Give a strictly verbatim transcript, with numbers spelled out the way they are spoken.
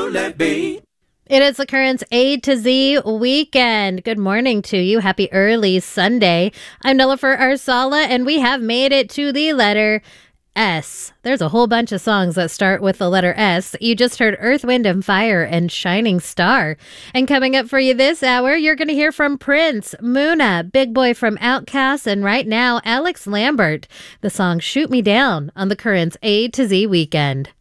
let be. It is the Currents A to Z weekend. Good morning to you. Happy early Sunday. I'm Nilofer Arsala, and we have made it to the letter S. There's a whole bunch of songs that start with the letter S. You just heard Earth, Wind and Fire and Shining Star. And coming up for you this hour, you're going to hear from Prince, Muna, Big Boy from Outkast, and right now, Alex Lambert. The song Shoot Me Down on the Currents A to Z weekend.